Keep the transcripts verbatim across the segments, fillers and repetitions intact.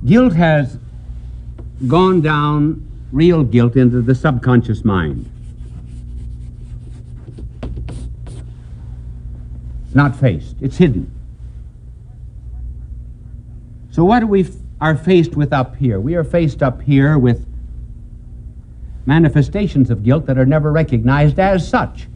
Guilt has gone down, real guilt, into the subconscious mind. Not faced. It's hidden. So what do we f- are faced with up here? We are faced up here with manifestations of guilt that are never recognized as such.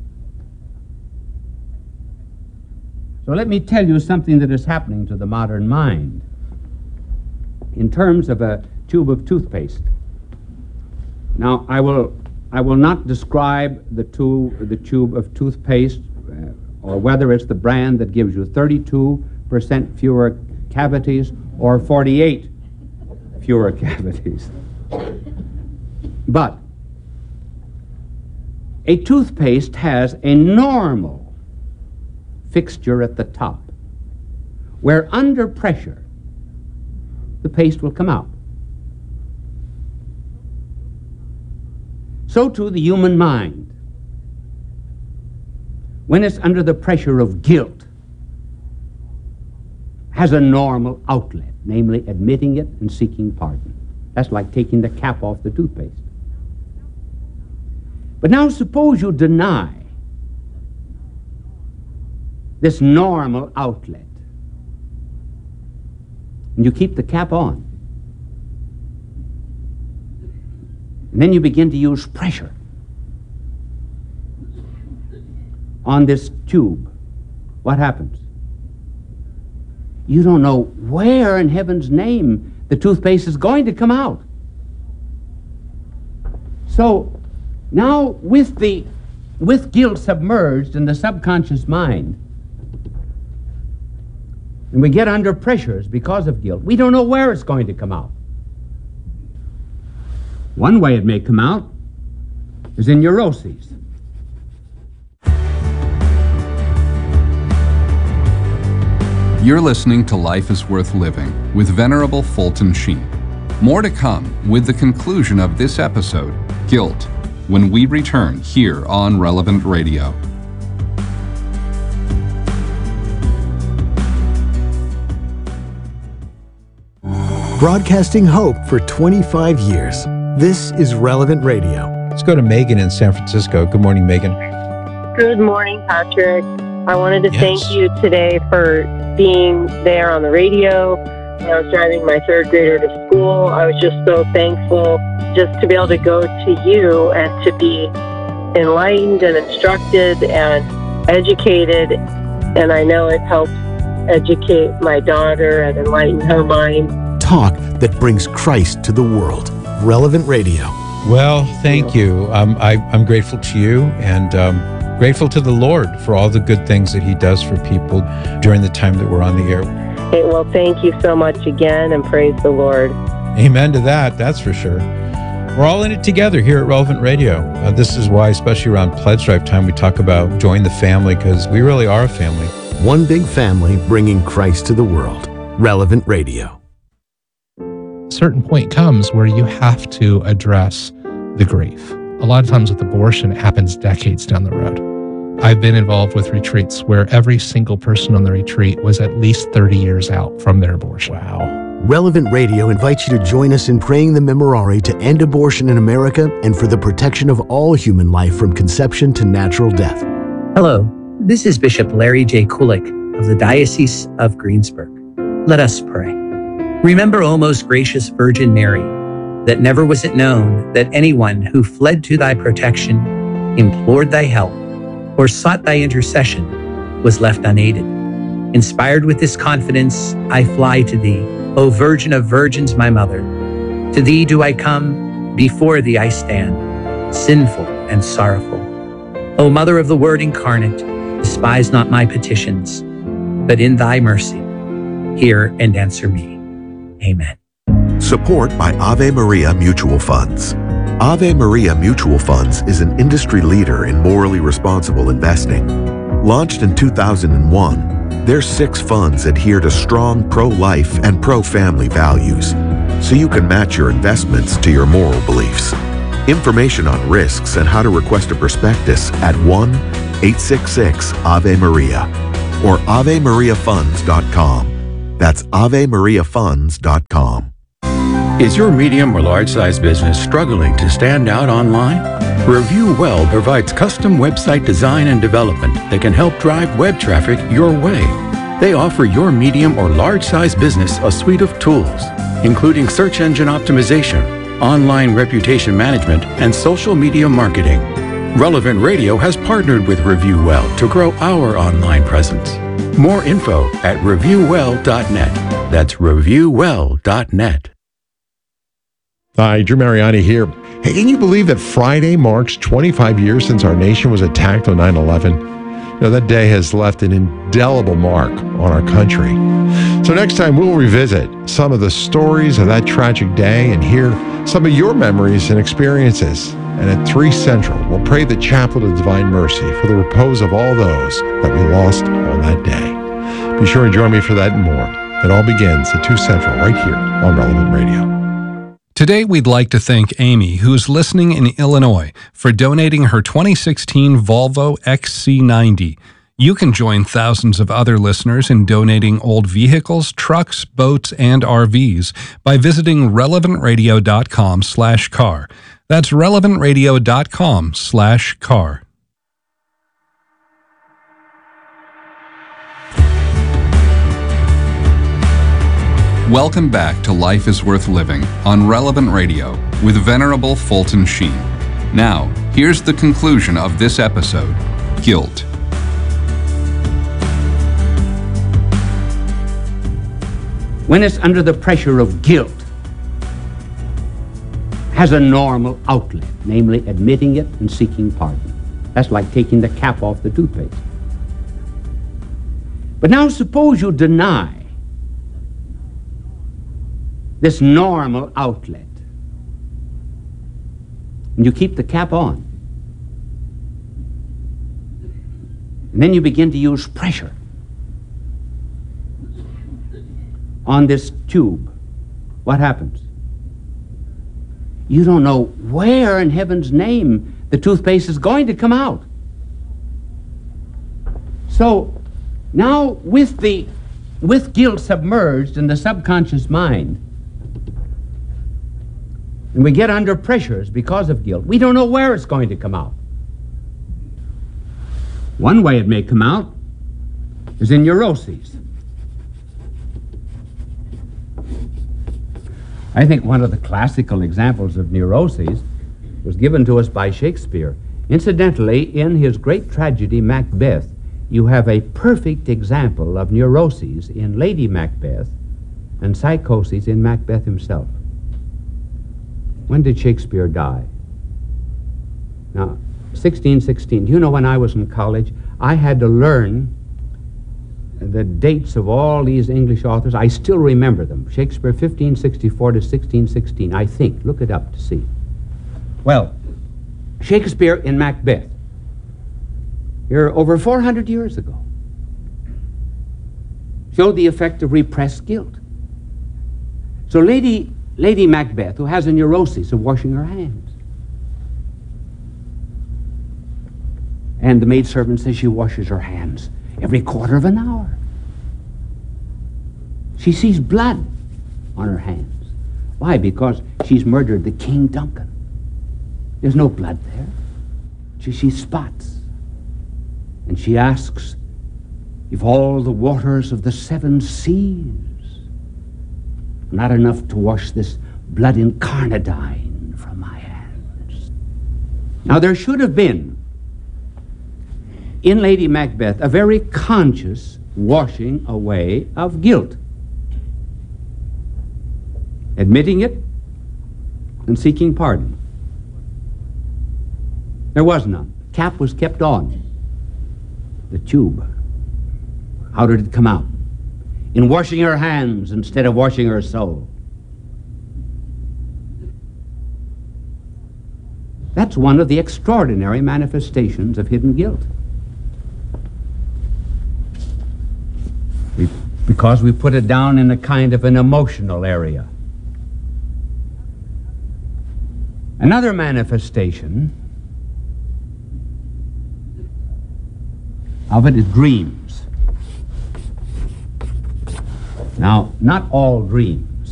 So let me tell you something that is happening to the modern mind in terms of a tube of toothpaste. Now, I will I will not describe the, two, the tube of toothpaste uh, or whether it's the brand that gives you thirty-two percent fewer cavities or forty-eight fewer cavities. But a toothpaste has a normal fixture at the top, where under pressure the paste will come out. So too the human mind, when it's under the pressure of guilt, has a normal outlet, namely admitting it and seeking pardon. That's like taking the cap off the toothpaste. But now suppose you deny this normal outlet, and you keep the cap on. And then you begin to use pressure on this tube. What happens? You don't know where in heaven's name the toothpaste is going to come out. So now with the with guilt submerged in the subconscious mind, and we get under pressures because of guilt, we don't know where it's going to come out. One way it may come out is in neuroses. You're listening to Life is Worth Living with Venerable Fulton Sheen. More to come with the conclusion of this episode, Guilt, when we return here on Relevant Radio. Broadcasting hope for twenty-five years. This is Relevant Radio. Let's go to Megan in San Francisco. Good morning, Megan. Good morning, Patrick. I wanted to Yes. thank you today for being there on the radio. When I was driving my third grader to school, I was just so thankful just to be able to go to you and to be enlightened and instructed and educated. And I know it helps educate my daughter and enlighten her mind. Talk that brings Christ to the world. Relevant Radio. Well, thank you. Um, I, I'm grateful to you and um, grateful to the Lord for all the good things that He does for people during the time that we're on the air. Hey, well, thank you so much again, and praise the Lord. Amen to that, that's for sure. We're all in it together here at Relevant Radio. Uh, this is why, especially around Pledge Drive time, we talk about join the family, because we really are a family. One big family bringing Christ to the world. Relevant Radio. A certain point comes where you have to address the grief. A lot of times with abortion, it happens decades down the road. I've been involved with retreats where every single person on the retreat was at least thirty years out from their abortion. Wow. Relevant Radio invites you to join us in praying the Memorare to end abortion in America and for the protection of all human life from conception to natural death. Hello, this is Bishop Larry J. Kulik of the Diocese of Greensburg. Let us pray. Remember, O most gracious Virgin Mary, that never was it known that anyone who fled to thy protection, implored thy help, or sought thy intercession was left unaided. Inspired with this confidence, I fly to thee, O Virgin of Virgins, my mother. To thee do I come, before thee I stand, sinful and sorrowful. O Mother of the Word incarnate, despise not my petitions, but in thy mercy, hear and answer me. Amen. Support by Ave Maria Mutual Funds. Ave Maria Mutual Funds is an industry leader in morally responsible investing. Launched in two thousand one, their six funds adhere to strong pro-life and pro-family values, so you can match your investments to your moral beliefs. Information on risks and how to request a prospectus at one eight six six Ave Maria or ave maria funds dot com. That's ave maria funds dot com. Is your medium or large size business struggling to stand out online? Review Well provides custom website design and development that can help drive web traffic your way. They offer your medium or large size business a suite of tools, including search engine optimization, online reputation management, and social media marketing. Relevant Radio has partnered with Review Well to grow our online presence. More info at review well dot net. That's review well dot net. Hi, Drew Mariani here. Hey, can you believe that Friday marks twenty-five years since our nation was attacked on nine eleven? You know, that day has left an indelible mark on our country. So next time we'll revisit some of the stories of that tragic day and hear some of your memories and experiences. And at three Central, we'll pray the Chaplet of Divine Mercy for the repose of all those that we lost on that day. Be sure and join me for that and more. It all begins at two Central right here on Relevant Radio. Today, we'd like to thank Amy, who's listening in Illinois, for donating her twenty sixteen Volvo X C ninety. You can join thousands of other listeners in donating old vehicles, trucks, boats, and R Vs by visiting relevant radio dot com slash car. That's relevant radio dot com slash car. Welcome back to Life is Worth Living on Relevant Radio with Venerable Fulton Sheen. Now, here's the conclusion of this episode: guilt. When it's under the pressure of guilt, has a normal outlet, namely admitting it and seeking pardon. That's like taking the cap off the toothpaste. But now suppose you deny this normal outlet and you keep the cap on. And then you begin to use pressure on this tube. What happens? You don't know where in heaven's name the toothpaste is going to come out. So now with the with guilt submerged in the subconscious mind, and we get under pressures because of guilt, we don't know where it's going to come out. One way it may come out is in neuroses. I think one of the classical examples of neuroses was given to us by Shakespeare. Incidentally, in his great tragedy, Macbeth, you have a perfect example of neuroses in Lady Macbeth and psychosis in Macbeth himself. When did Shakespeare die? Now, sixteen sixteen. Do you know when I was in college, I had to learn the dates of all these English authors. I still remember them. Shakespeare, fifteen sixty-four to sixteen sixteen, I think. Look it up to see. Well, Shakespeare in Macbeth, here over four hundred years ago, showed the effect of repressed guilt. So Lady, Lady Macbeth, who has a neurosis of washing her hands, and the maidservant says she washes her hands every quarter of an hour. She sees blood on her hands. Why? Because she's murdered the King Duncan. There's no blood there. She sees spots. And she asks if all the waters of the seven seas are not enough to wash this blood incarnadine from my hands. Now there should have been in Lady Macbeth a very conscious washing away of guilt, admitting it and seeking pardon. There was none. Cap was kept on. The tube, how did it come out? In washing her hands instead of washing her soul. That's one of the extraordinary manifestations of hidden guilt. We, because we put it down in a kind of an emotional area. Another manifestation of it is dreams. Now, not all dreams,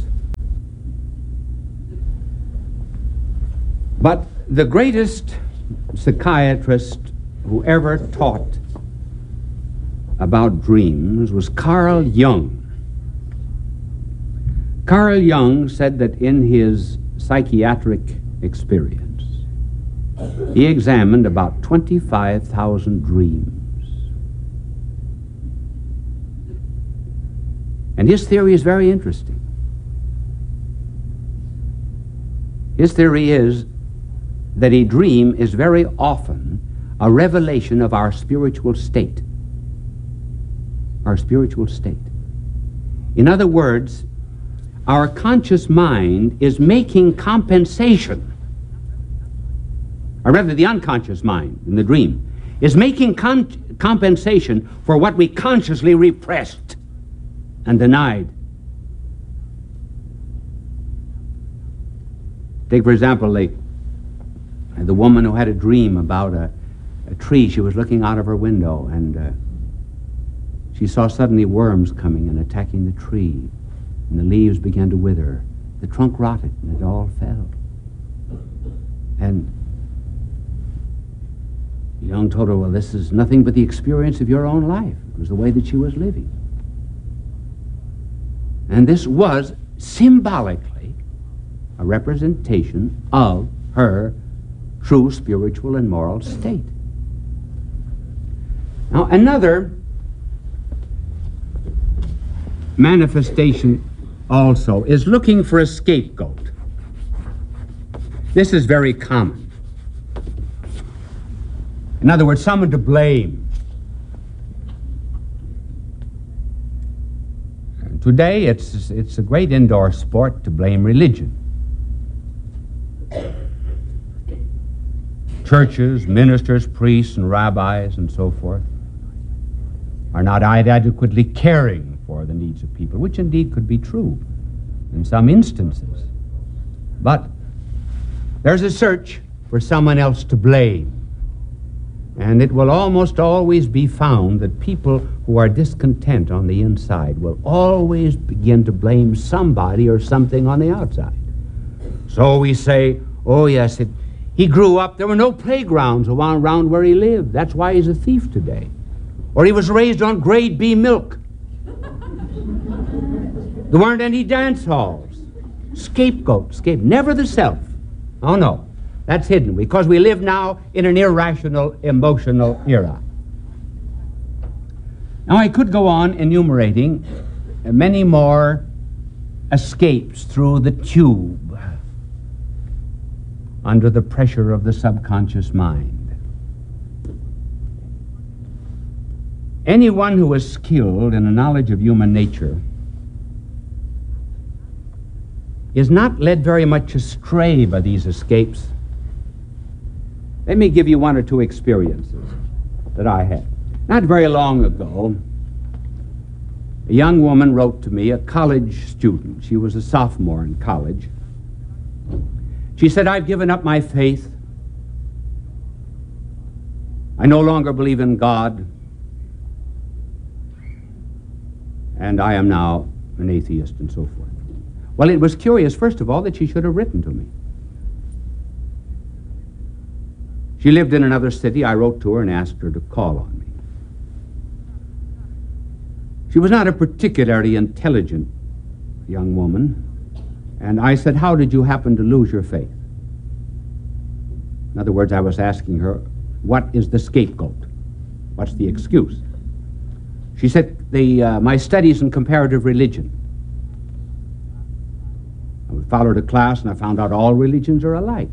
but the greatest psychiatrist who ever taught about dreams was Carl Jung. Carl Jung said that in his psychiatric experience, he examined about twenty-five thousand dreams. And his theory is very interesting. His theory is that a dream is very often a revelation of our spiritual state. Our spiritual state. In other words, our conscious mind is making compensation, or rather the unconscious mind in the dream, is making con- compensation for what we consciously repressed and denied. Take, for example, the, the woman who had a dream about a, a tree. She was looking out of her window, and uh, she saw suddenly worms coming and attacking the tree, and the leaves began to wither. The trunk rotted, and it all fell. And Jung told her, well, this is nothing but the experience of your own life. It was the way that she was living. And this was symbolically a representation of her true spiritual and moral state. Now, another manifestation also is looking for a scapegoat. This is very common. In other words, someone to blame. Today, it's, it's a great indoor sport to blame religion. Churches, ministers, priests, and rabbis, and so forth, are not adequately caring for the needs of people, which indeed could be true in some instances. But there's a search for someone else to blame. And it will almost always be found that people who are discontent on the inside will always begin to blame somebody or something on the outside. So we say, oh yes, it, he grew up, there were no playgrounds around where he lived. That's why he's a thief today. Or he was raised on grade B milk. There weren't any dance halls. Scapegoat, scape, never the self. Oh no. That's hidden because we live now in an irrational, emotional era. Now, I could go on enumerating many more escapes through the tube under the pressure of the subconscious mind. Anyone who is skilled in a knowledge of human nature is not led very much astray by these escapes. Let me give you one or two experiences that I had. Not very long ago, a young woman wrote to me, a college student. She was a sophomore in college. She said, I've given up my faith. I no longer believe in God. And I am now an atheist and so forth. Well, it was curious, first of all, that she should have written to me. She lived in another city. I wrote to her and asked her to call on me. She was not a particularly intelligent young woman, and I said, how did you happen to lose your faith? In other words, I was asking her, what is the scapegoat? What's the excuse? She said, the, uh, my studies in comparative religion. I followed a class and I found out all religions are alike.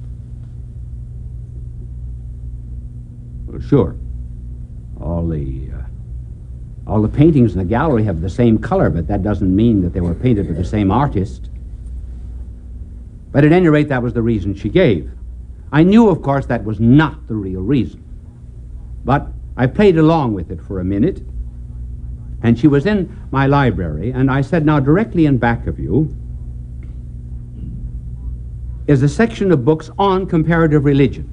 Well, sure. All the uh, all the paintings in the gallery have the same color, but that doesn't mean that they were painted by the same artist. But at any rate, that was the reason she gave. I knew, of course, that was not the real reason. But I played along with it for a minute, and she was in my library, and I said, now directly in back of you is a section of books on comparative religion.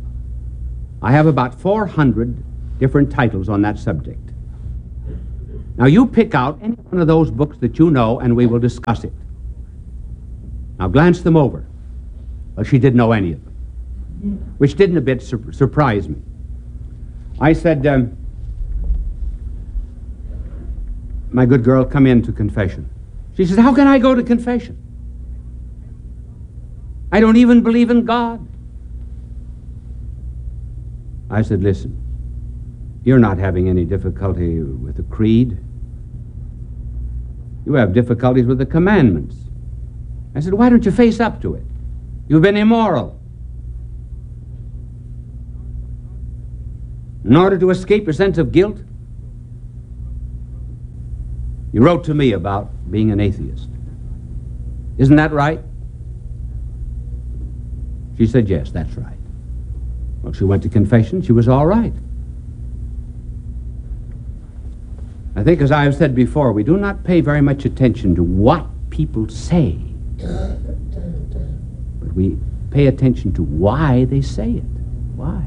I have about four hundred different titles on that subject. Now you pick out any one of those books that you know and we will discuss it. Now glance them over. Well, she didn't know any of them, which didn't a bit sur- surprise me. I said, um, my good girl, come in to confession. She says, how can I go to confession? I don't even believe in God. I said, listen, you're not having any difficulty with the creed. You have difficulties with the commandments. I said, why don't you face up to it? You've been immoral. In order to escape your sense of guilt, you wrote to me about being an atheist. Isn't that right? She said, yes, that's right. Well, she went to confession. She was all right. I think, as I have said before, we do not pay very much attention to what people say, but we pay attention to why they say it. Why?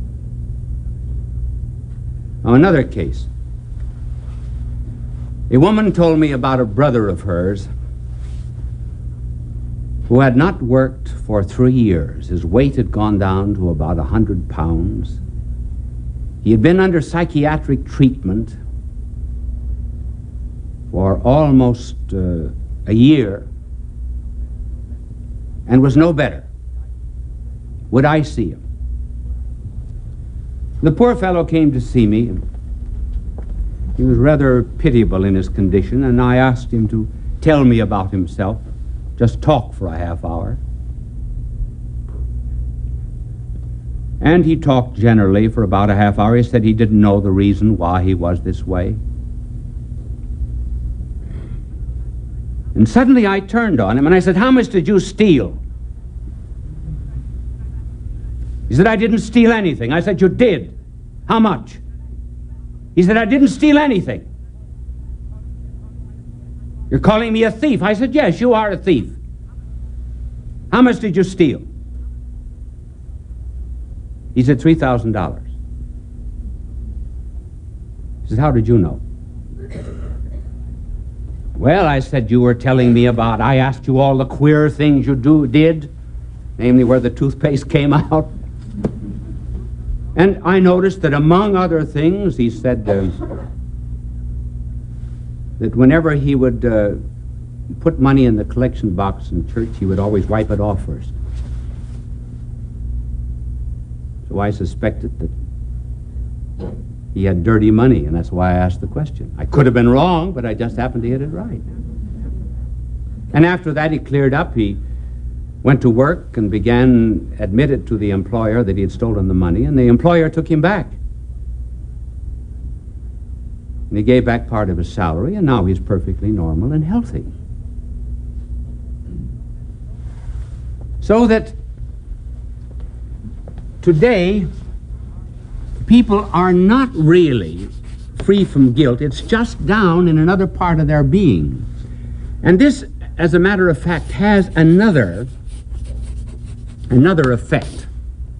Now, another case. A woman told me about a brother of hers who had not worked for three years. His weight had gone down to about a hundred pounds. He had been under psychiatric treatment for almost uh, a year and was no better. Would I see him? The poor fellow came to see me. He was rather pitiable in his condition, and I asked him to tell me about himself, just talk for a half hour. And he talked generally for about a half hour. He said he didn't know the reason why he was this way. And suddenly I turned on him and I said, how much did you steal? He said, I didn't steal anything. I said, you did. How much? He said, I didn't steal anything. You're calling me a thief. I said, yes, you are a thief. How much did you steal? He said, three thousand dollars. He said, how did you know? Well, I said, you were telling me about, I asked you all the queer things you do did, namely where the toothpaste came out. And I noticed that among other things, he said uh, that whenever he would uh, put money in the collection box in church, he would always wipe it off first. So I suspected that he had dirty money, and that's why I asked the question. I could have been wrong, but I just happened to hit it right. And after that, he cleared up. He went to work and began, admitted to the employer that he had stolen the money, and the employer took him back. And he gave back part of his salary, and now he's perfectly normal and healthy. So that today, people are not really free from guilt. It's just down in another part of their being. And this, as a matter of fact, has another another effect.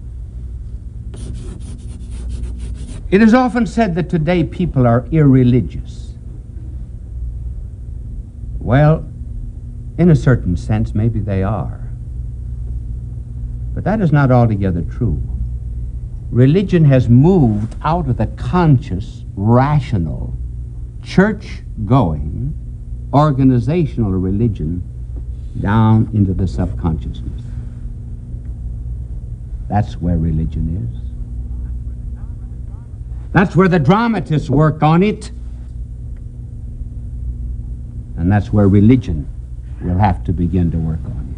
It is often said that today people are irreligious. Well, in a certain sense, maybe they are. But that is not altogether true. Religion has moved out of the conscious, rational, church-going, organizational religion down into the subconsciousness. That's where religion is. That's where the dramatists work on it. And that's where religion will have to begin to work on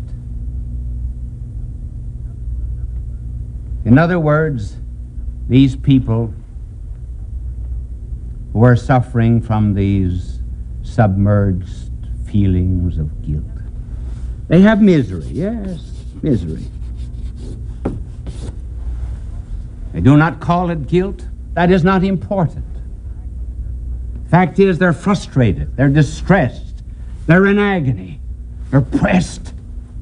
it. In other words, these people who are suffering from these submerged feelings of guilt, they have misery, yes, misery. They do not call it guilt. That is not important. Fact is, they're frustrated, they're distressed, they're in agony, they're pressed.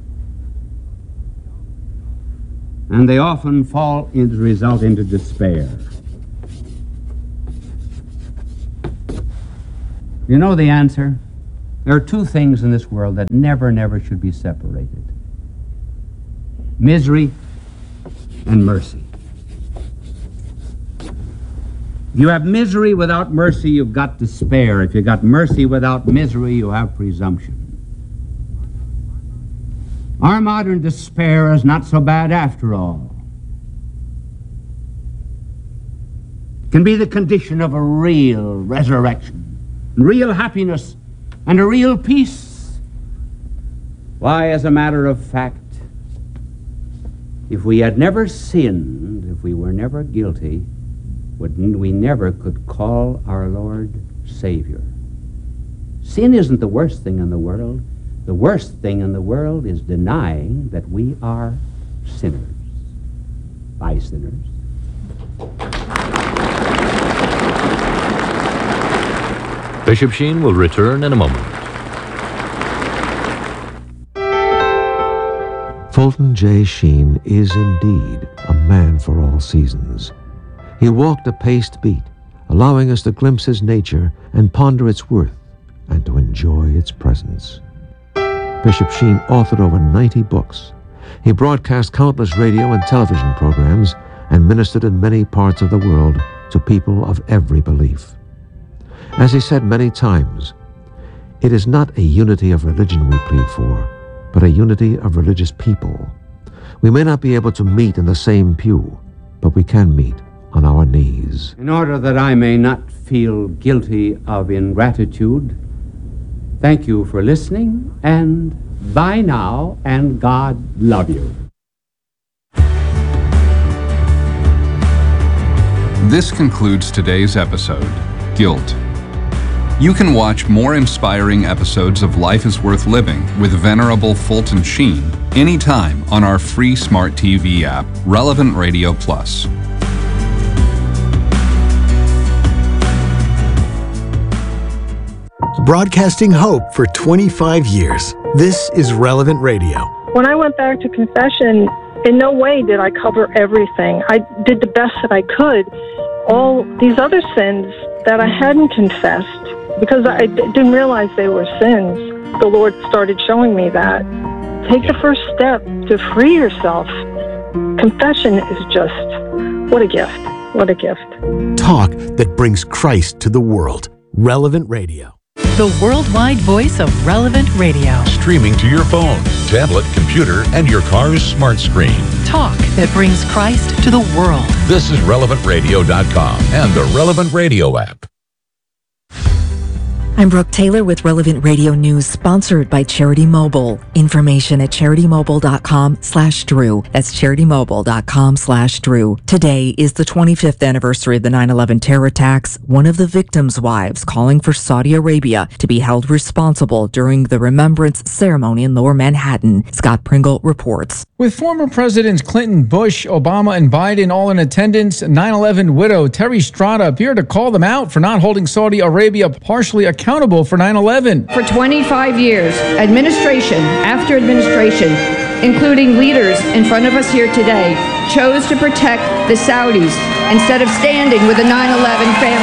And they often fall into result into despair. You know the answer? There are two things in this world that never, never should be separated. Misery and mercy. If you have misery without mercy, you've got despair. If you've got mercy without misery, you have presumption. Our modern despair is not so bad after all. It can be the condition of a real resurrection, real happiness, and a real peace. Why, as a matter of fact, if we had never sinned, if we were never guilty, wouldn't we never could call our Lord Savior. Sin isn't the worst thing in the world. The worst thing in the world is denying that we are sinners, by sinners. Bishop Sheen will return in a moment. Fulton J. Sheen is indeed a man for all seasons. He walked a paced beat, allowing us to glimpse his nature and ponder its worth and to enjoy its presence. Bishop Sheen authored over ninety books. He broadcast countless radio and television programs and ministered in many parts of the world to people of every belief. As he said many times, it is not a unity of religion we plead for, but a unity of religious people. We may not be able to meet in the same pew, but we can meet on our knees. In order that I may not feel guilty of ingratitude, thank you for listening, and bye now, and God love you. This concludes today's episode, Guilt. You can watch more inspiring episodes of Life is Worth Living with Venerable Fulton Sheen anytime on our free smart T V app, Relevant Radio Plus. Broadcasting hope for twenty-five years. This is Relevant Radio. When I went back to confession, in no way did I cover everything. I did the best that I could. All these other sins that I hadn't confessed, because I d- didn't realize they were sins, the Lord started showing me that. Take the first step to free yourself. Confession is just, what a gift. What a gift. Talk that brings Christ to the world. Relevant Radio. The worldwide voice of Relevant Radio. Streaming to your phone, tablet, computer, and your car's smart screen. Talk that brings Christ to the world. This is relevant radio dot com and the Relevant Radio app. I'm Brooke Taylor with Relevant Radio News, sponsored by Charity Mobile. Information at charitymobile.com slash Drew. That's charitymobile.com slash Drew. Today is the twenty-fifth anniversary of the nine eleven terror attacks. One of the victims' wives calling for Saudi Arabia to be held responsible during the remembrance ceremony in Lower Manhattan. Scott Pringle reports. With former Presidents Clinton, Bush, Obama, and Biden all in attendance, nine eleven widow Terry Strada appeared to call them out for not holding Saudi Arabia partially accountable accountable for nine eleven. For twenty-five years, administration after administration, including leaders in front of us here today, chose to protect the Saudis instead of standing with the nine eleven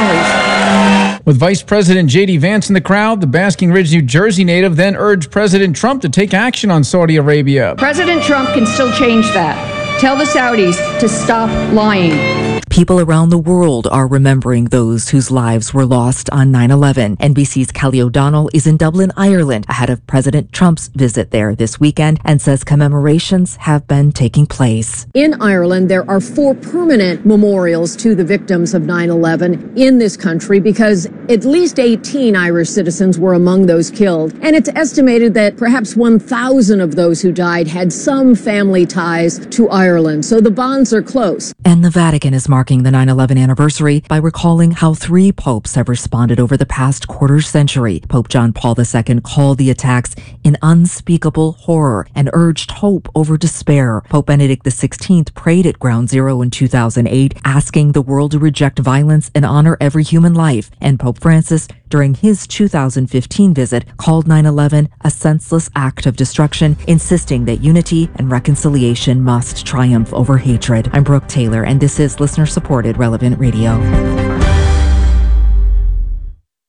families. With Vice President J D Vance in the crowd, the Basking Ridge, New Jersey native then urged President Trump to take action on Saudi Arabia. President Trump can still change that. Tell the Saudis to stop lying. People around the world are remembering those whose lives were lost on nine eleven. N B C's Kelly O'Donnell is in Dublin, Ireland, ahead of President Trump's visit there this weekend, and says commemorations have been taking place. In Ireland, there are four permanent memorials to the victims of nine eleven in this country because at least eighteen Irish citizens were among those killed. And it's estimated that perhaps one thousand of those who died had some family ties to Ireland. So the bonds are close. And the Vatican is marking the nine eleven anniversary by recalling how three popes have responded over the past quarter century. Pope John Paul the Second called the attacks an unspeakable horror and urged hope over despair. Pope Benedict the Sixteenth prayed at Ground Zero in two thousand eight, asking the world to reject violence and honor every human life. And Pope Francis, during his two thousand fifteen visit, called nine eleven a senseless act of destruction, insisting that unity and reconciliation must triumph over hatred. I'm Brooke Taylor, and this is listener-supported Relevant Radio.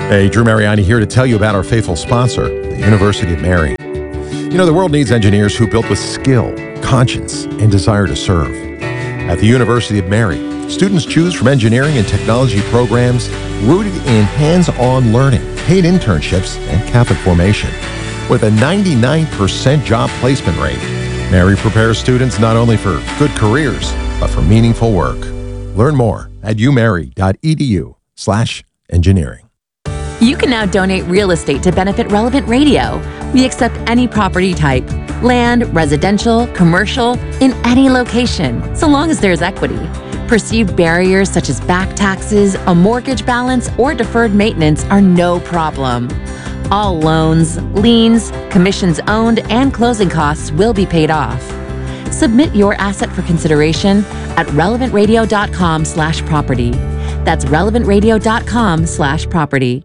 Hey, Drew Mariani here to tell you about our faithful sponsor, the University of Mary. You know, the world needs engineers who build with skill, conscience, and desire to serve. At the University of Mary, students choose from engineering and technology programs rooted in hands-on learning, paid internships, and Catholic formation. With a ninety-nine percent job placement rate, Mary prepares students not only for good careers, but for meaningful work. Learn more at umary.edu slash engineering. You can now donate real estate to benefit Relevant Radio. We accept any property type, land, residential, commercial, in any location, so long as there's equity. Perceived barriers such as back taxes, a mortgage balance, or deferred maintenance are no problem. All loans, liens, commissions owned, and closing costs will be paid off. Submit your asset for consideration at relevantradio.com slash property. That's relevantradio.com slash property.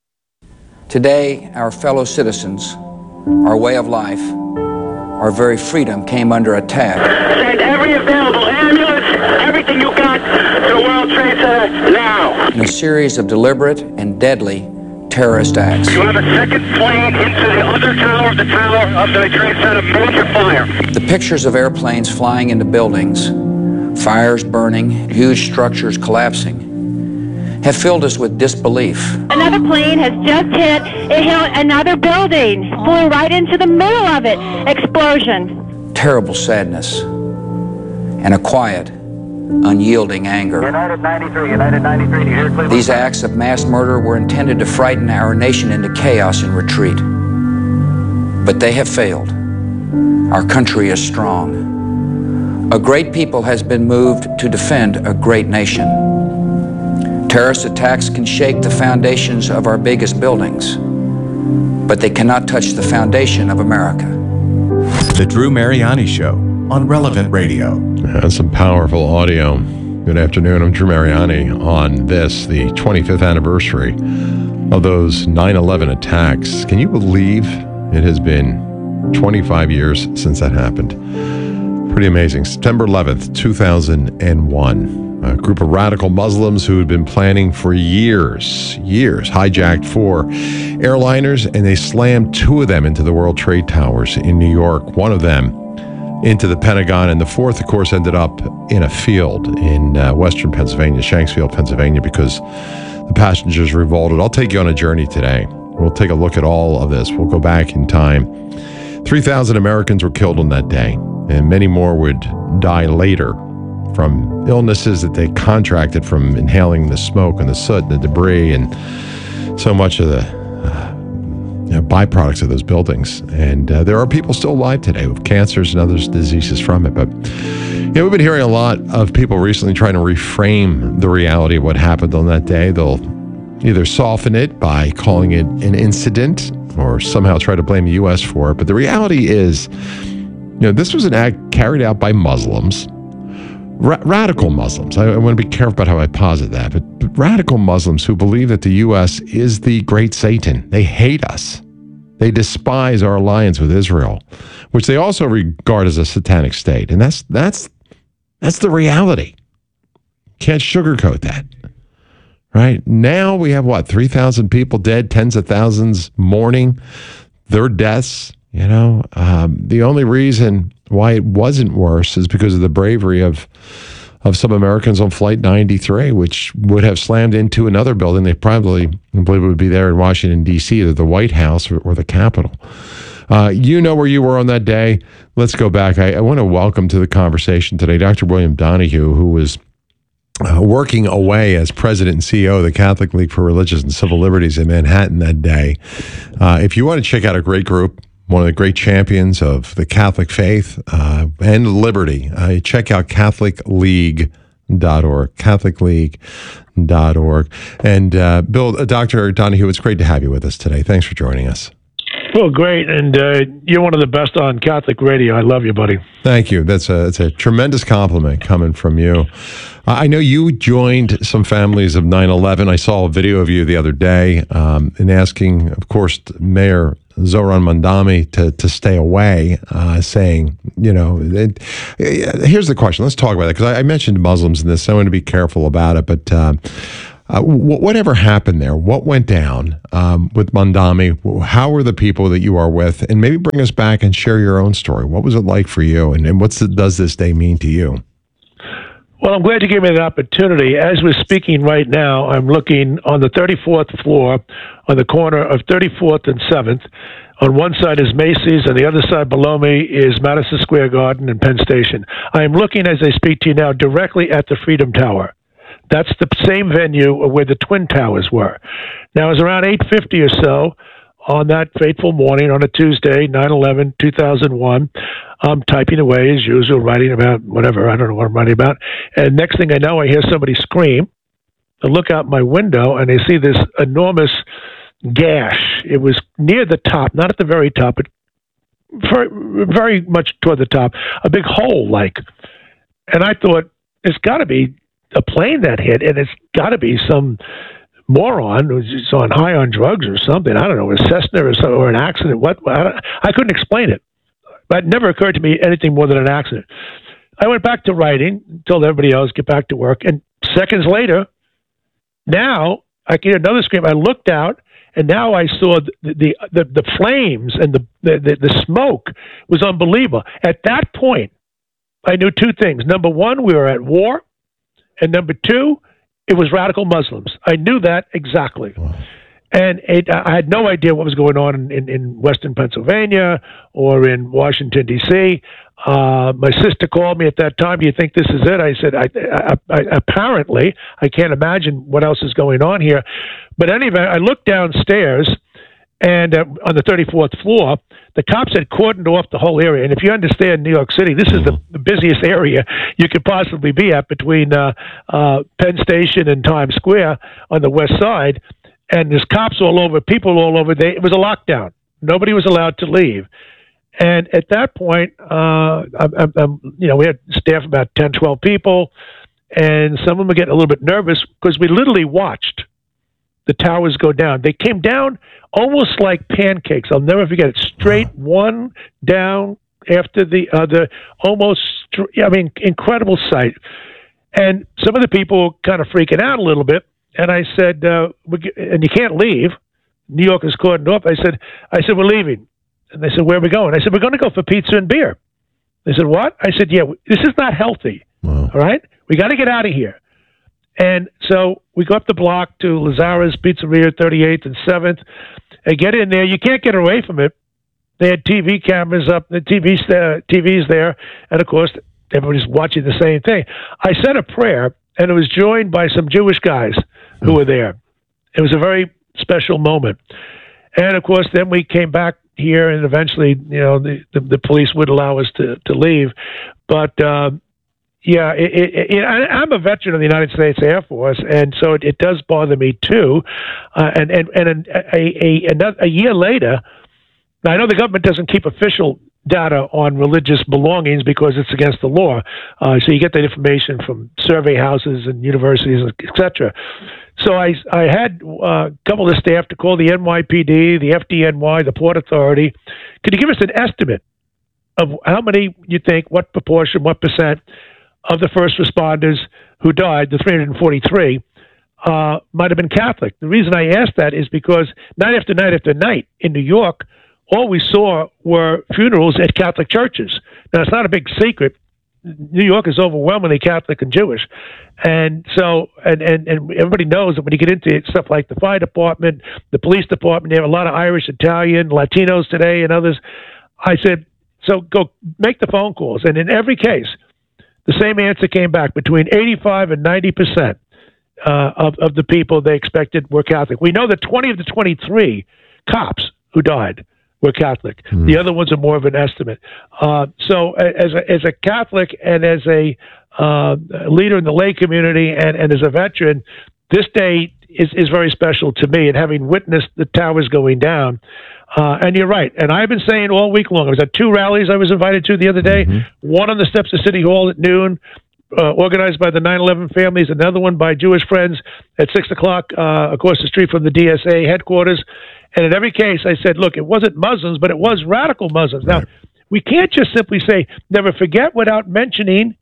Today, our fellow citizens, our way of life, our very freedom came under attack. Send every available ambulance, everything you got to the World Trade Center now. In a series of deliberate and deadly terrorist acts. You have a second plane into the other tower of the tower of the Trade Center. Major fire. The pictures of airplanes flying into buildings, fires burning, huge structures collapsing, have filled us with disbelief. Another plane has just hit, it hit another building, flew right into the middle of it. Explosion. Terrible sadness and a quiet, unyielding anger. United ninety-three, United ninety-three, do you hear Cleveland? These acts of mass murder were intended to frighten our nation into chaos and retreat. But they have failed. Our country is strong. A great people has been moved to defend a great nation. Terrorist attacks can shake the foundations of our biggest buildings, but they cannot touch the foundation of America. The Drew Mariani Show on Relevant Radio. That's some powerful audio. Good afternoon. I'm Drew Mariani on this, the twenty-fifth anniversary of those nine eleven attacks. Can you believe it has been twenty-five years since that happened? Pretty amazing. September eleventh, two thousand one. A group of radical Muslims who had been planning for years, years, hijacked four airliners, and they slammed two of them into the World Trade Towers in New York, one of them into the Pentagon, and the fourth, of course, ended up in a field in uh, western Pennsylvania, Shanksville, Pennsylvania, because the passengers revolted. I'll take you on a journey today. We'll take a look at all of this. We'll go back in time. three thousand Americans were killed on that day, and many more would die later from illnesses that they contracted from inhaling the smoke and the soot and the debris and so much of the uh, you know, byproducts of those buildings. And uh, there are people still alive today with cancers and other diseases from it. But you know, we've been hearing a lot of people recently trying to reframe the reality of what happened on that day. They'll either soften it by calling it an incident or somehow try to blame the U S for it. But the reality is, you know, this was an act carried out by Muslims. Ra- radical Muslims. I, I want to be careful about how I posit that, but, but radical Muslims who believe that the U S is the great Satan. They hate us. They despise our alliance with Israel, which they also regard as a satanic state. And that's that's that's the reality. Can't sugarcoat that. Right? Now we have what, three thousand people dead, tens of thousands mourning their deaths. You know, um, the only reason why it wasn't worse is because of the bravery of of some Americans on Flight ninety-three, which would have slammed into another building. They probably, I believe it would be there in Washington, D C, either the White House or, or the Capitol. Uh, you know where you were on that day. Let's go back. I, I want to welcome to the conversation today Doctor William Donohue, who was uh, working away as president and C E O of the Catholic League for Religious and Civil Liberties in Manhattan that day. Uh, if you want to check out a great group, one of the great champions of the Catholic faith uh, and liberty, uh, check out Catholic League dot org, Catholic League dot org. And uh, Bill, uh, Doctor Donohue, it's great to have you with us today. Thanks for joining us. Well, great. And uh, you're one of the best on Catholic radio. I love you, buddy. Thank you. That's a, that's a tremendous compliment coming from you. Uh, I know you joined some families of nine eleven. I saw a video of you the other day um, in asking, of course, Mayor Zohran Mamdani to to stay away, uh, saying, you know, it, here's the question. Let's talk about it, because I, I mentioned Muslims in this. So I want to be careful about it. But uh, Uh, wh- whatever happened there? What went down um, with Mamdani? How were the people that you are with? And maybe bring us back and share your own story. What was it like for you? And, and what does this day mean to you? Well, I'm glad you gave me that opportunity. As we're speaking right now, I'm looking on the thirty-fourth floor on the corner of thirty-fourth and seventh. On one side is Macy's, and the other side below me is Madison Square Garden and Penn Station. I am looking, as I speak to you now, directly at the Freedom Tower. That's the same venue where the Twin Towers were. Now, it was around eight fifty or so on that fateful morning on a Tuesday, nine eleven two thousand one. I'm typing away as usual, writing about whatever. I don't know what I'm writing about. And next thing I know, I hear somebody scream. I look out my window, and I see this enormous gash. It was near the top, not at the very top, but very, very much toward the top, a big hole like. And I thought, it's got to be a plane that hit, and it's got to be some moron who's on high on drugs or something. I don't know, a Cessna or, some, or an accident. What I, don't, I couldn't explain it. It never occurred to me anything more than an accident. I went back to writing, told everybody else, get back to work, and seconds later, now I get another scream. I looked out, and now I saw the the, the, the flames and the, the, the smoke was unbelievable. At that point, I knew two things. Number one, we were at war, and number two, it was radical Muslims. I knew that exactly. Wow. And it, I had no idea what was going on in, in, in Western Pennsylvania or in Washington, D C Uh, my sister called me at that time. Do you think this is it? I said, I, I, I, apparently, I can't imagine what else is going on here. But anyway, I looked downstairs, and uh, on the thirty-fourth floor, the cops had cordoned off the whole area. And if you understand New York City, this is the, the busiest area you could possibly be at between uh, uh, Penn Station and Times Square on the west side. And there's cops all over, people all over. They, it was a lockdown. Nobody was allowed to leave. And at that point, uh, I, I, I, you know, we had staff about ten, twelve people, and some of them were getting a little bit nervous because we literally watched the towers go down. They came down almost like pancakes. I'll never forget it. Straight one down after the other, almost, I mean, incredible sight. And some of the people were kind of freaking out a little bit. And I said, uh, we, and you can't leave. New York is cordoned off. I said, I said, we're leaving. And they said, where are we going? I said, we're going to go for pizza and beer. They said, what? I said, yeah, this is not healthy. Wow. All right? We got to get out of here. And so we go up the block to Lazara's Pizzeria, thirty-eighth and seventh, and get in there. You can't get away from it. They had T V cameras up, the T Vs there, T Vs there, and of course, everybody's watching the same thing. I said a prayer, and it was joined by some Jewish guys who were there. It was a very special moment. And of course, then we came back here, and eventually, you know, the, the, the police would allow us to, to leave. But, uh, yeah, it, it, it, I, I'm a veteran of the United States Air Force, and so it, it does bother me, too. Uh, and and, and a, a, a, a year later, now I know the government doesn't keep official data on religious belongings because it's against the law. Uh, so you get that information from survey houses and universities, et cetera. So I, I had uh, a couple of staff to call the N Y P D, the F D N Y, the Port Authority. Could you give us an estimate of how many you think, what proportion, what percent of the first responders who died, the three hundred forty-three, uh, might have been Catholic? The reason I asked that is because night after night after night in New York, all we saw were funerals at Catholic churches. Now, it's not a big secret. New York is overwhelmingly Catholic and Jewish. And so, and, and, and everybody knows that when you get into stuff like the fire department, the police department, they have a lot of Irish, Italian, Latinos today and others. I said, so go make the phone calls. And in every case, the same answer came back. Between eighty-five and ninety percent uh, of, of the people they expected were Catholic. We know that twenty of the twenty-three cops who died were Catholic. Mm. The other ones are more of an estimate. Uh, so as a, as a Catholic and as a uh, leader in the lay community and, and as a veteran, this day is, is very special to me. And having witnessed the towers going down, uh, and you're right, and I've been saying all week long, I was at two rallies I was invited to the other day, mm-hmm. one on the steps of City Hall at noon, Uh, organized by the nine eleven families, another one by Jewish Friends at six o'clock uh, across the street from the D S A headquarters. And in every case, I said, look, it wasn't Muslims, but it was radical Muslims. Now, we can't just simply say, never forget without mentioning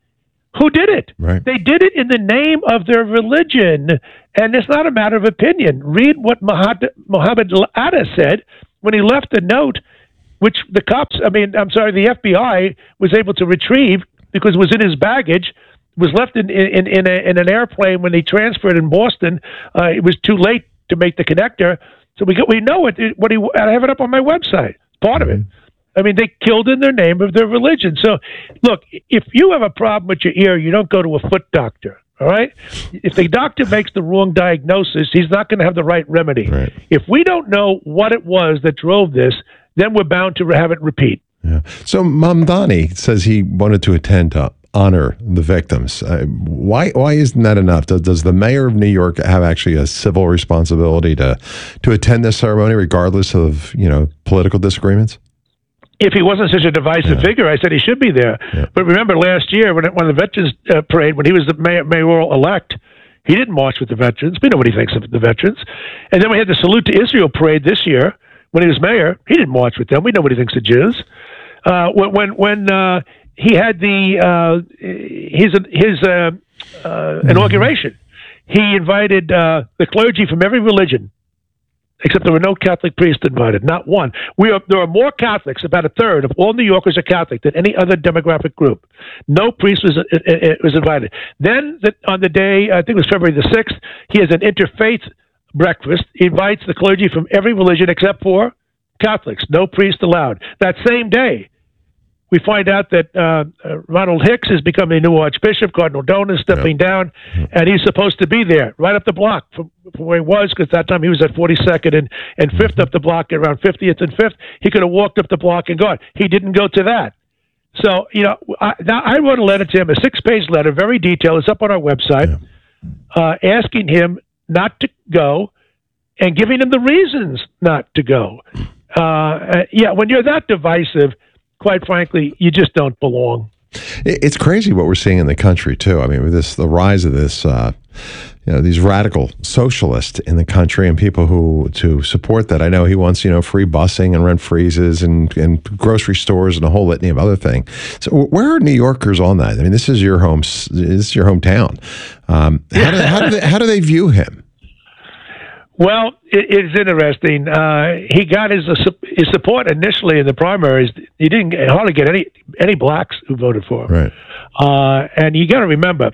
who did it. Right. They did it in the name of their religion, and it's not a matter of opinion. Read what Muhammad, Muhammad Atta said when he left a note, which the cops, I mean, I'm sorry, the F B I was able to retrieve because it was in his baggage, was left in in, in, a, in an airplane when they transferred in Boston. Uh, it was too late to make the connector, so we got, we know it. What he, I have it up on my website. Part of it. I mean, they killed in their name of their religion. So, look, if you have a problem with your ear, you don't go to a foot doctor. All right? If the doctor makes the wrong diagnosis, he's not going to have the right remedy. Right. If we don't know what it was that drove this, then we're bound to have it repeat. Yeah. So Mamdani says he wanted to attend to honor the victims. Uh, why why isn't that enough? Does, does the mayor of New York have actually a civil responsibility to to attend this ceremony, regardless of, you know, political disagreements? If he wasn't such a divisive yeah. figure, I said he should be there. Yeah. But remember last year when, it, when the Veterans uh, Parade, when he was the mayor, mayoral elect, he didn't march with the veterans. We know what he thinks of the veterans. And then we had the Salute to Israel Parade this year when he was mayor. He didn't march with them. We know what he thinks of Jews. Uh, when when, when uh, he had the uh, his his uh, uh, inauguration, he invited uh, the clergy from every religion, except there were no Catholic priests invited, not one. We are, there are more Catholics, about a third of all New Yorkers are Catholic, than any other demographic group. No priest was uh, uh, was invited. Then the, on the day, I think it was February the sixth, he has an interfaith breakfast. He invites the clergy from every religion except for Catholics. No priest allowed. That same day, we find out that uh, uh, Ronald Hicks is becoming the new archbishop. Cardinal Doan is stepping yeah. down, and he's supposed to be there right up the block from, from where he was, because that time he was at forty-second and, and fifth mm-hmm. up the block, around fiftieth and fifth. He could have walked up the block and gone. He didn't go to that. So, you know, I, now I wrote a letter to him, a six-page letter, very detailed. It's up on our website, yeah. uh, asking him not to go and giving him the reasons not to go. Uh, uh, yeah, when you're that divisive, quite frankly, you just don't belong. It's crazy what we're seeing in the country too. I mean, with this, the rise of this, uh, you know, these radical socialists in the country, and people who to support that. I know he wants, you know, free busing and rent freezes and and grocery stores and a whole litany of other things. So, where are New Yorkers on that? I mean, this is your home, this is your hometown. Um, how do how do they, how do they view him? Well, it, it's interesting. Uh, he got his his support initially in the primaries. He didn't hardly get any any blacks who voted for him. Right. Uh, and you got to remember,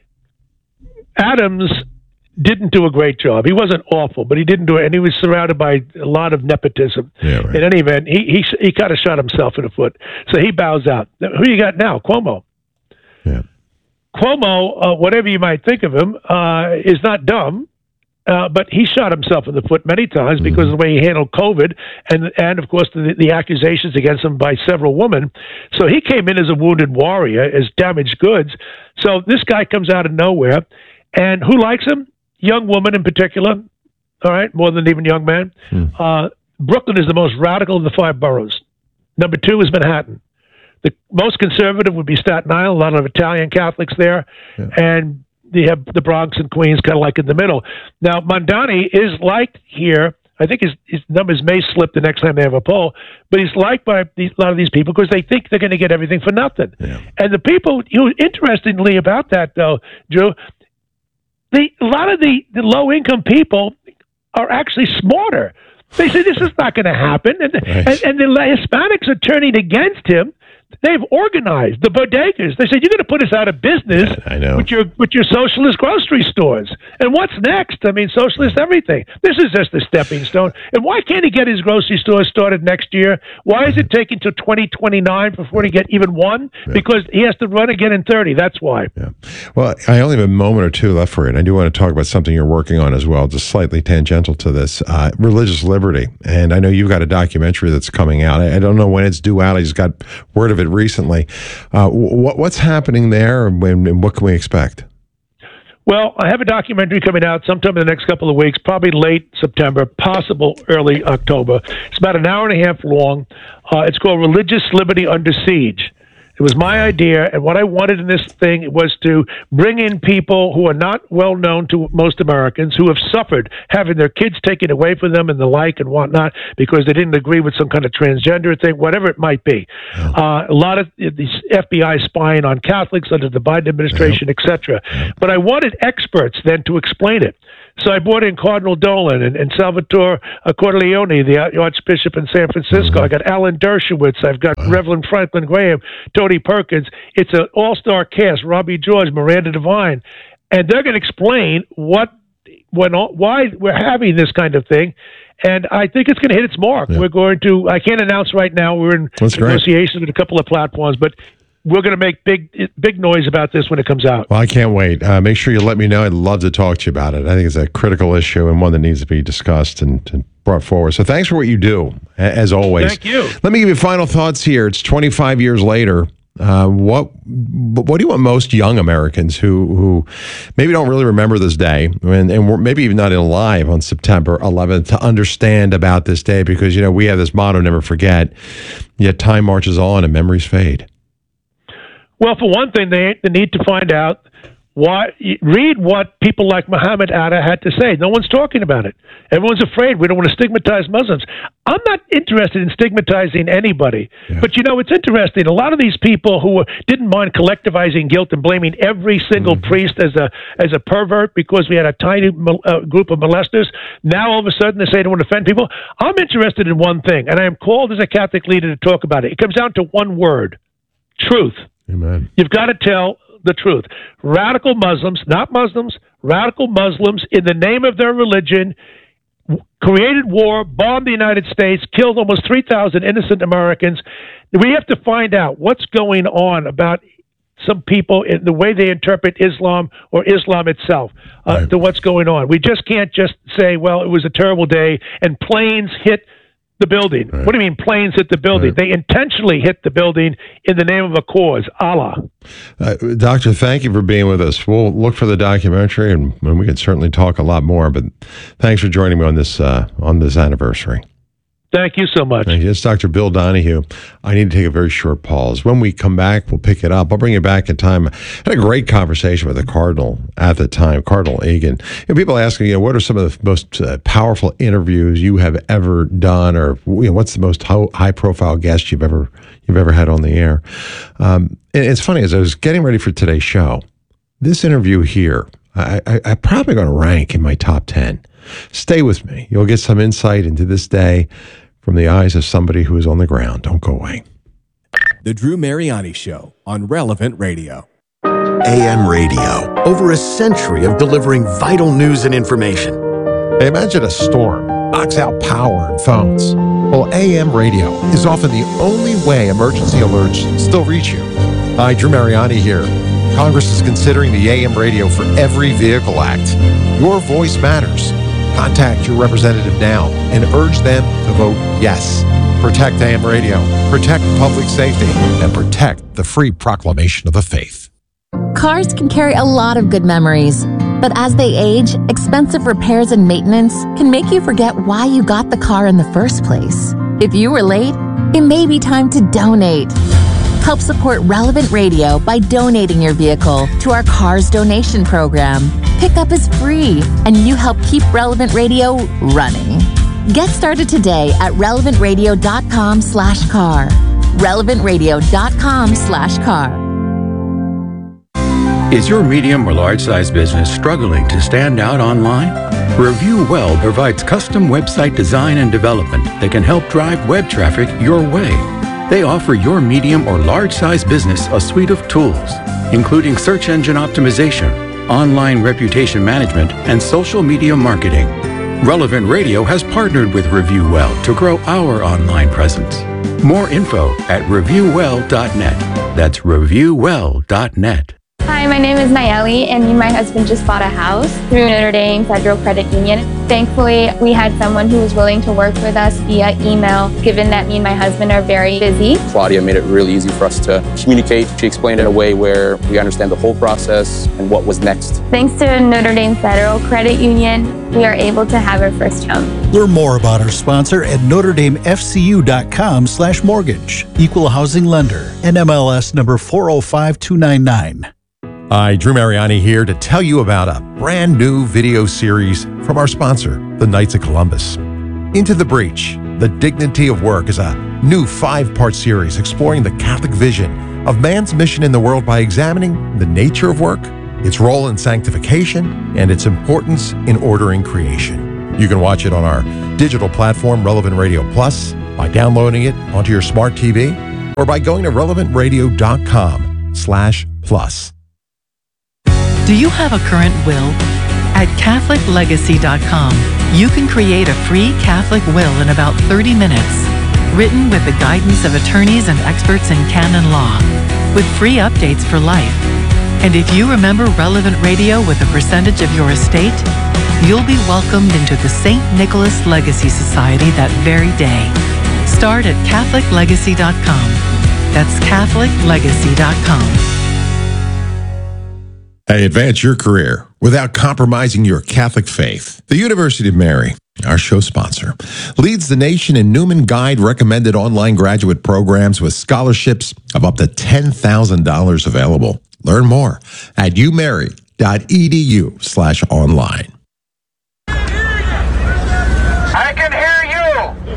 Adams didn't do a great job. He wasn't awful, but he didn't do it, and he was surrounded by a lot of nepotism. Yeah, right. In any event, he he he kind of shot himself in the foot, so he bows out. Who you got now? Cuomo. Yeah. Cuomo, uh, whatever you might think of him, uh, is not dumb. Uh, but he shot himself in the foot many times because mm-hmm. of the way he handled COVID and, and of course, the, the accusations against him by several women. So he came in as a wounded warrior, as damaged goods. So this guy comes out of nowhere. And who likes him? Young woman in particular, all right, more than even young man. Mm. Uh, Brooklyn is the most radical of the five boroughs. Number two is Manhattan. The most conservative would be Staten Island, a lot of Italian Catholics there. Yeah. And you have the Bronx and Queens kind of like in the middle. Now, Mamdani is liked here. I think his, his numbers may slip the next time they have a poll, but he's liked by these, a lot of these people because they think they're going to get everything for nothing. Yeah. And the people, you know, interestingly about that, though, Drew, the, a lot of the, the low-income people are actually smarter. They say this is not going to happen. And, right. and, and the Hispanics are turning against him. They've organized the bodegas. They said, you're going to put us out of business I know. with your with your socialist grocery stores. And what's next? I mean, socialist everything. This is just a stepping stone. And why can't he get his grocery store started next year? Why is it taking till twenty twenty-nine before he get even one? Yeah. Because he has to run again in thirty. That's why. Yeah. Well, I only have a moment or two left for it. And I do want to talk about something you're working on as well, just slightly tangential to this, uh, religious liberty. And I know you've got a documentary that's coming out. I, I don't know when it's due out. I just got word of it recently. Uh, what, what's happening there, and, and what can we expect? Well, I have a documentary coming out sometime in the next couple of weeks, probably late September, possible early October. It's about an hour and a half long. Uh, it's called Religious Liberty Under Siege. It was my idea, and what I wanted in this thing was to bring in people who are not well known to most Americans, who have suffered having their kids taken away from them and the like and whatnot because they didn't agree with some kind of transgender thing, whatever it might be. Yeah. Uh, a lot of these F B I spying on Catholics under the Biden administration, Yeah. et cetera. But I wanted experts then to explain it. So I brought in Cardinal Dolan and, and Salvatore uh, Corleone, the Archbishop in San Francisco. Mm-hmm. I got Alan Dershowitz. I've got Wow. Reverend Franklin Graham, Tony Perkins. It's an all-star cast. Robbie George, Miranda Devine. And they're going to explain what, when, all, why we're having this kind of thing. And I think it's going to hit its mark. Yeah. We're going to, I can't announce right now. We're in That's great. negotiations with a couple of platforms, but we're going to make big big noise about this when it comes out. Well, I can't wait. Uh, make sure you let me know. I'd love to talk to you about it. I think it's a critical issue and one that needs to be discussed and, and brought forward. So thanks for what you do, a- as always. Thank you. Let me give you final thoughts here. It's twenty-five years later. Uh, what what do you want most young Americans who who maybe don't really remember this day and, and we're maybe even not alive on September eleventh to understand about this day? Because, you know, we have this motto, never forget, yet time marches on and memories fade. Well, for one thing, they, they need to find out why. Read what people like Muhammad Atta had to say. No one's talking about it. Everyone's afraid. We don't want to stigmatize Muslims. I'm not interested in stigmatizing anybody. Yeah. But, you know, it's interesting. A lot of these people who were, didn't mind collectivizing guilt and blaming every single Mm-hmm. priest as a as a pervert because we had a tiny uh, group of molesters, now all of a sudden they say they don't want to offend people. I'm interested in one thing, and I am called as a Catholic leader to talk about it. It comes down to one word: truth. Amen. You've got to tell the truth. Radical Muslims, not Muslims, radical Muslims, in the name of their religion, created war, bombed the United States, killed almost three thousand innocent Americans. We have to find out what's going on about some people in the way they interpret Islam or Islam itself, uh, Right. to what's going on. We just can't just say, well, it was a terrible day and planes hit the building. Right. What do you mean planes hit the building? Right. They intentionally hit the building in the name of a cause, Allah. Uh, Doctor, thank you for being with us. We'll look for the documentary, and, and we can certainly talk a lot more. But thanks for joining me on this uh, on this anniversary. Thank you so much. Thank you. It's Doctor Bill Donahue. I need to take a very short pause. When we come back, we'll pick it up. I'll bring you back in time. I had a great conversation with the Cardinal at the time, Cardinal Egan. You know, people asking, you know, what are some of the most uh, powerful interviews you have ever done, or you know, what's the most ho- high-profile guest you've ever you've ever had on the air? Um, and it's funny, as I was getting ready for today's show, this interview here, I, I, I'm probably going to rank in my top ten. Stay with me. You'll get some insight into this day from the eyes of somebody who is on the ground. Don't go away. The Drew Mariani Show on Relevant Radio. A M radio, over a century of delivering vital news and information. Imagine a storm knocks out power and phones. Well, A M radio is often the only way emergency alerts still reach you. Hi, Drew Mariani here. Congress is considering the A M radio for Every Vehicle Act. Your voice matters. Contact your representative now and urge them to vote yes. Protect A M radio, protect public safety, and protect the free proclamation of the faith. Cars can carry a lot of good memories, but as they age, expensive repairs and maintenance can make you forget why you got the car in the first place. If you were late, it may be time to donate. Help support Relevant Radio by donating your vehicle to our Cars Donation Program. Pickup is free, and you help keep Relevant Radio running. Get started today at relevant radio dot com slash car. relevant radio dot com slash car. Is your medium or large size business struggling to stand out online? Review Well provides custom website design and development that can help drive web traffic your way. They offer your medium or large size business a suite of tools, including search engine optimization, online reputation management, and social media marketing. Relevant Radio has partnered with Review Well to grow our online presence. More info at review well dot net. That's review well dot net. Hi, Hi, my name is Nayeli, and me and my husband just bought a house through Notre Dame Federal Credit Union. Thankfully, we had someone who was willing to work with us via email, given that me and my husband are very busy. Claudia made it really easy for us to communicate. She explained it in a way where we understand the whole process and what was next. Thanks to Notre Dame Federal Credit Union, we are able to have our first home. Learn more about our sponsor at notre dame f c u dot com slash mortgage. Equal housing lender. N M L S number four oh five two nine nine. Hi, Drew Mariani here to tell you about a brand new video series from our sponsor, the Knights of Columbus. Into the Breach, The Dignity of Work is a new five-part series exploring the Catholic vision of man's mission in the world by examining the nature of work, its role in sanctification, and its importance in ordering creation. You can watch it on our digital platform, Relevant Radio Plus, by downloading it onto your smart T V, or by going to relevant radio dot com slash plus. Do you have a current will? At catholic legacy dot com, you can create a free Catholic will in about thirty minutes, written with the guidance of attorneys and experts in canon law, with free updates for life. And if you remember Relevant Radio with a percentage of your estate, you'll be welcomed into the Saint Nicholas Legacy Society that very day. Start at catholic legacy dot com. That's catholic legacy dot com. Hey, advance your career without compromising your Catholic faith. The University of Mary, our show sponsor, leads the nation in Newman Guide recommended online graduate programs with scholarships of up to ten thousand dollars available. Learn more at u mary dot e d u slash online. I can hear you.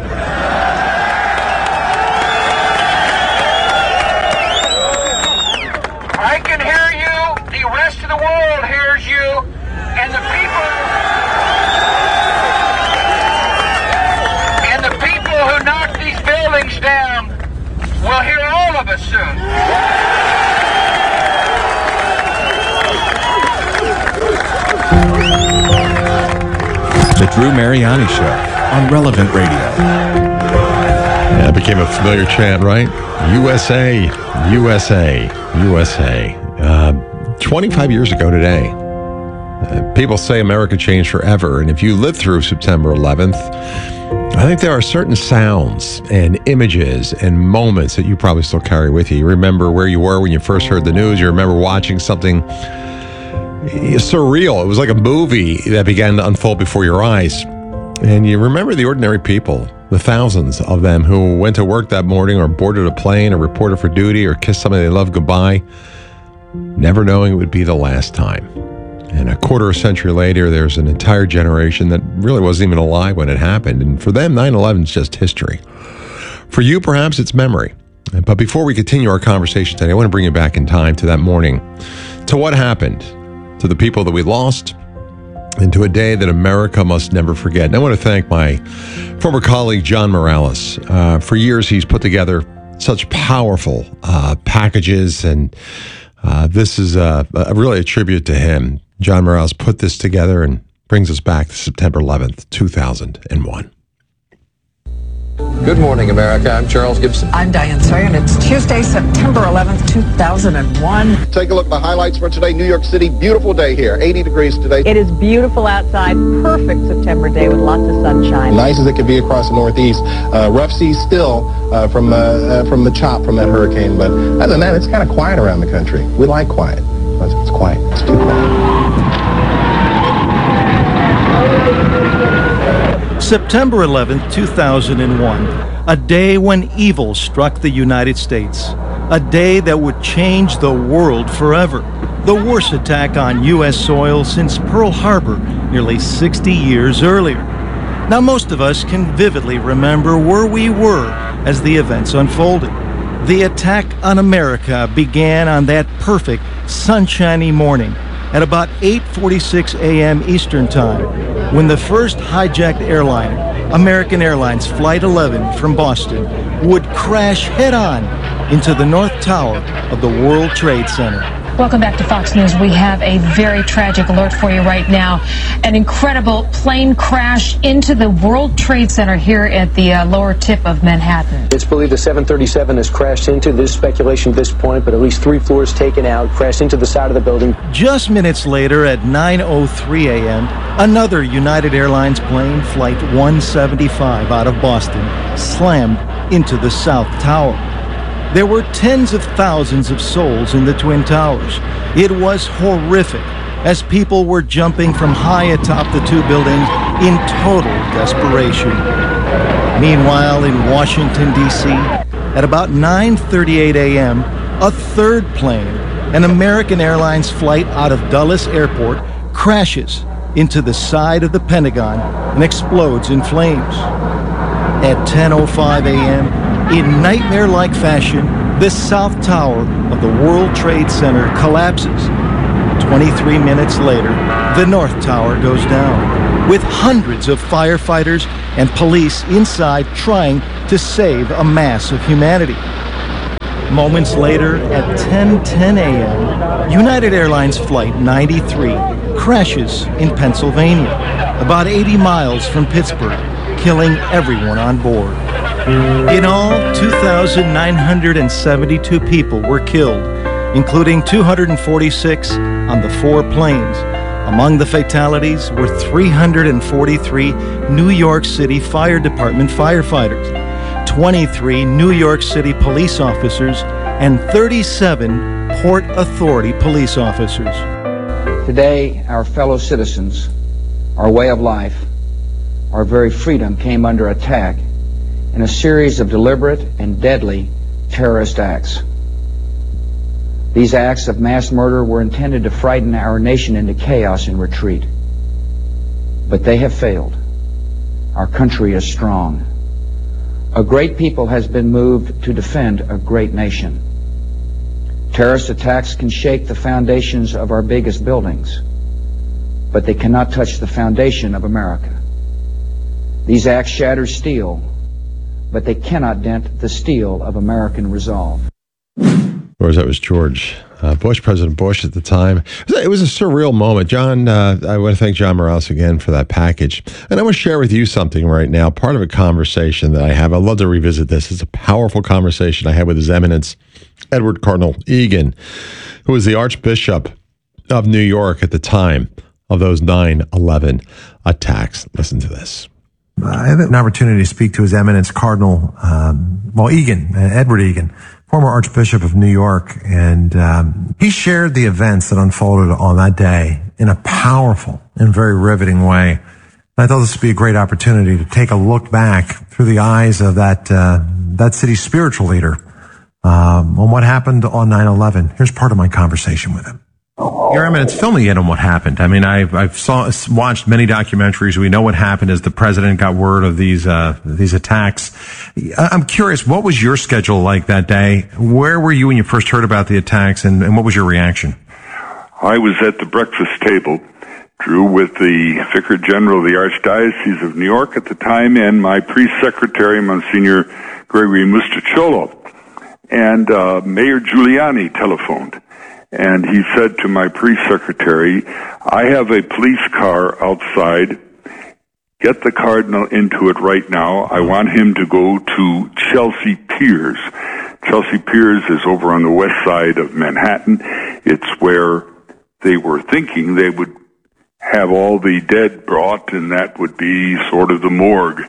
I can hear you. The rest of the world hears you. And the people and the people who knock these buildings down will hear all of us soon. The Drew Mariani Show on Relevant Radio. Yeah, it became a familiar chant, right? U S A, U S A, U S A. Uh, twenty-five years ago today, uh, people say America changed forever. And if you lived through September eleventh, I think there are certain sounds and images and moments that you probably still carry with you. You remember where you were when you first heard the news. You remember watching something surreal. It was like a movie that began to unfold before your eyes. And you remember the ordinary people, the thousands of them who went to work that morning or boarded a plane or reported for duty or kissed somebody they loved goodbye, never knowing it would be the last time. And a quarter of a century later, there's an entire generation that really wasn't even alive when it happened. And for them, nine eleven is just history. For you, perhaps it's memory. But before we continue our conversation today, I want to bring you back in time to that morning, to what happened, to the people that we lost, and to a day that America must never forget. And I want to thank my former colleague, John Morales. Uh, for years, he's put together such powerful uh, packages, and uh, this is uh, a, really a tribute to him. John Morales put this together and brings us back to September eleventh, two thousand one. Good morning, America. I'm Charles Gibson. I'm Diane Sawyer, and it's Tuesday, September eleventh, two thousand one. Take a look at the highlights for today. New York City, beautiful day here, eighty degrees today. It is beautiful outside, perfect September day with lots of sunshine. Nice as it could be across the Northeast. Uh, rough seas still uh, from, uh, uh, from the chop from that hurricane, but other than that, it's kind of quiet around the country. We like quiet. It's quiet. It's too quiet. September eleventh, two thousand one, a day when evil struck the United States, a day that would change the world forever. The worst attack on U S soil since Pearl Harbor nearly sixty years earlier. Now, most of us can vividly remember where we were as the events unfolded. The attack on America began on that perfect, sunshiny morning at about eight forty-six a.m. Eastern Time, when the first hijacked airliner, American Airlines Flight eleven from Boston, would crash head-on into the North Tower of the World Trade Center. Welcome back to Fox News. We have a very tragic alert for you right now. An incredible plane crash into the World Trade Center here at the uh, lower tip of Manhattan. It's believed the seven thirty-seven has crashed into, there's speculation at this point, but at least three floors taken out, crashed into the side of the building. Just minutes later at nine oh three a.m., another United Airlines plane, Flight one seventy-five out of Boston, slammed into the South Tower. There were tens of thousands of souls in the Twin Towers. It was horrific as people were jumping from high atop the two buildings in total desperation. Meanwhile, in Washington, D C, at about nine thirty-eight a.m., a third plane, an American Airlines flight out of Dulles Airport, crashes into the side of the Pentagon and explodes in flames. At ten oh five a.m., in nightmare-like fashion, the South Tower of the World Trade Center collapses. twenty-three minutes later, the North Tower goes down, with hundreds of firefighters and police inside trying to save a mass of humanity. Moments later, at ten ten a.m., United Airlines Flight ninety-three crashes in Pennsylvania, about eighty miles from Pittsburgh, killing everyone on board. In all, two thousand nine hundred seventy-two people were killed, including two hundred forty-six on the four planes. Among the fatalities were three hundred forty-three New York City Fire Department firefighters, twenty-three New York City police officers, and thirty-seven Port Authority police officers. Today, our fellow citizens, our way of life, our very freedom came under attack in a series of deliberate and deadly terrorist acts. These acts of mass murder were intended to frighten our nation into chaos and retreat. But they have failed. Our country is strong. A great people has been moved to defend a great nation. Terrorist attacks can shake the foundations of our biggest buildings, but they cannot touch the foundation of America. These acts shatter steel, but they cannot dent the steel of American resolve. Of course, that was George uh, Bush, President Bush at the time. It was a surreal moment. John, uh, I want to thank John Morales again for that package. And I want to share with you something right now, part of a conversation that I have. I'd love to revisit this. It's a powerful conversation I had with His Eminence, Edward Cardinal Egan, who was the Archbishop of New York at the time of those nine eleven attacks. Listen to this. I had an opportunity to speak to His Eminence Cardinal, um, well, Egan, uh, Edward Egan, former Archbishop of New York, and um, he shared the events that unfolded on that day in a powerful and very riveting way. And I thought this would be a great opportunity to take a look back through the eyes of that uh, that city's spiritual leader um, on what happened on nine eleven. Here's part of my conversation with him. Your Eminence, fill me in on what happened. I mean, I've, I've saw, watched many documentaries. We know what happened as the president got word of these, uh, these attacks. I'm curious, what was your schedule like that day? Where were you when you first heard about the attacks, and, and what was your reaction? I was at the breakfast table, Drew, with the Vicar General of the Archdiocese of New York at the time and my priest secretary, Monsignor Gregory Musticciolo. And, uh, Mayor Giuliani telephoned. And he said to my priest secretary, I have a police car outside. Get the Cardinal into it right now. I want him to go to Chelsea Piers. Chelsea Piers is over on the west side of Manhattan. It's where they were thinking they would have all the dead brought, and that would be sort of the morgue.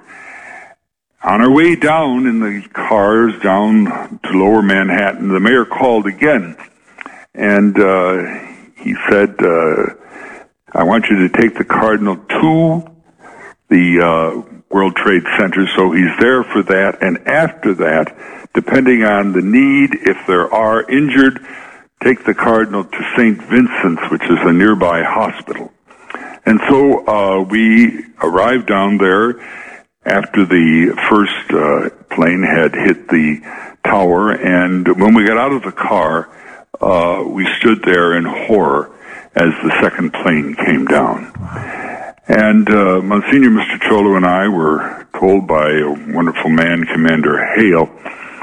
On our way down in the cars down to lower Manhattan, the mayor called again. And uh, he said, uh, I want you to take the Cardinal to the uh, World Trade Center. So he's there for that. And after that, depending on the need, if there are injured, take the Cardinal to Saint Vincent's, which is a nearby hospital. And so uh, we arrived down there after the first uh, plane had hit the tower. And when we got out of the car, Uh, we stood there in horror as the second plane came down. And uh, Monsignor Musticciolo and I were told by a wonderful man, Commander Hale, to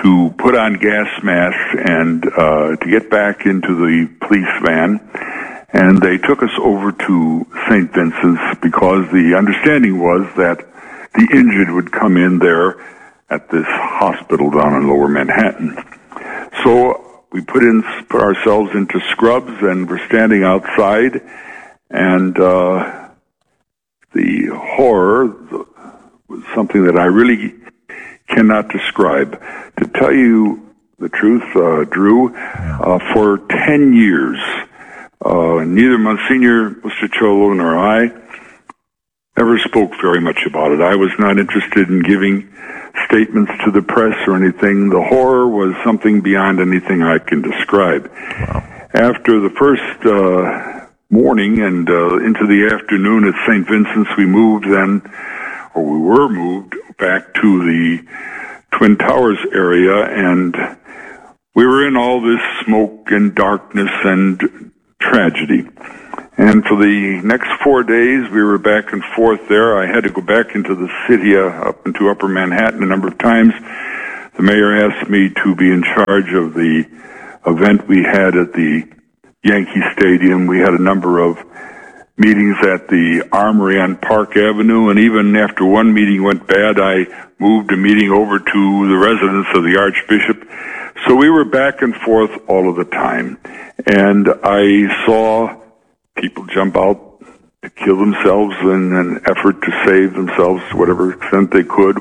to put on gas masks and uh, to get back into the police van. And they took us over to Saint Vincent's because the understanding was that the injured would come in there at this hospital down in Lower Manhattan. So we put in put ourselves into scrubs, and we're standing outside, and uh, the horror was something that I really cannot describe. To tell you the truth, uh, Drew, uh, for ten years, uh, neither Monsignor Musticciolo nor I ever spoke very much about it. I was not interested in giving statements to the press or anything. The horror was something beyond anything I can describe. Wow. After the first uh, morning and uh, into the afternoon at Saint Vincent's, we moved then, or we were moved back to the Twin Towers area, and we were in all this smoke and darkness and tragedy. And for the next four days, we were back and forth there. I had to go back into the city, uh, up into Upper Manhattan a number of times. The mayor asked me to be in charge of the event we had at the Yankee Stadium. We had a number of meetings at the Armory on Park Avenue, and even after one meeting went bad, I moved a meeting over to the residence of the Archbishop. So we were back and forth all of the time. And I saw people jump out to kill themselves in an effort to save themselves to whatever extent they could.